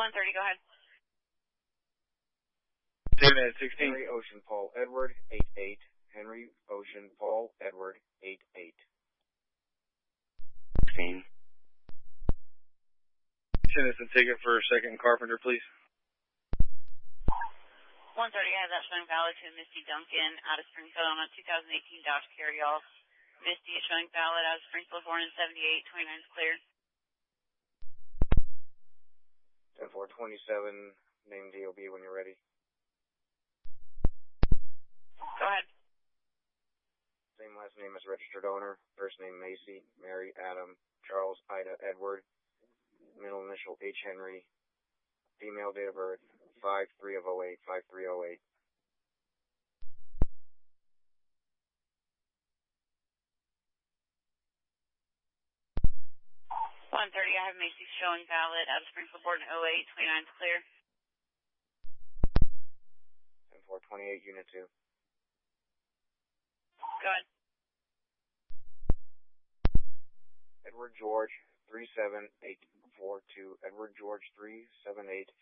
130, go ahead. 10 minutes, 16. Henry Ocean Paul Edward 88. Henry Ocean Paul Edward 88. 16. Send us a ticket for Second Carpenter, please. 130, I have that showing valid to Misty Duncan out of Springfield on a 2018 Dodge Carryall. Misty is showing valid out of Springfield, born in 78, 29 is clear. 10-427, name DOB when you're ready. Go ahead. Same last name as registered owner. First name Macy, Mary, Adam, Charles, Ida, Edward. Middle initial H. Henry. Female, date of birth 5/3/08, 5/3/08. 130, I have Macy showing valid out of Springfield, born in 08, 29 is clear. 10-428, Unit 2. Go ahead. Edward George 37842. Edward George 37842.